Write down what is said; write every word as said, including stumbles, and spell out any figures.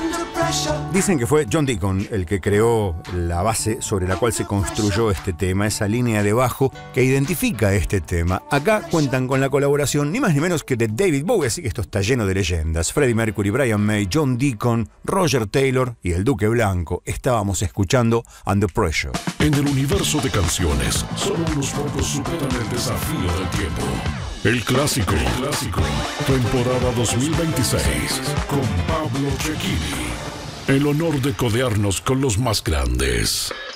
Dicen que fue John Deacon el que creó la base sobre la cual se construyó este tema, esa línea de bajo que identifica este tema. Acá cuentan con la colaboración ni más ni menos que de David Bowie, así que esto está lleno de leyendas. Freddie Mercury, Brian May, John Deacon, Roger Taylor y el Duque Blanco. Estábamos escuchando Under Pressure. En el universo de canciones, solo unos pocos superan el desafío del tiempo. El clásico, el clásico, temporada dos mil veintiséis, con Pablo Cecchini. El honor de codearnos con los más grandes.